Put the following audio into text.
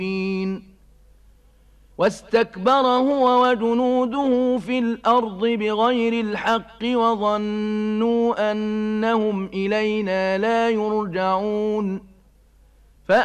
واستكبر هو وجنوده في الأرض بغير الحق وظنوا أنهم إلينا لا يرجعون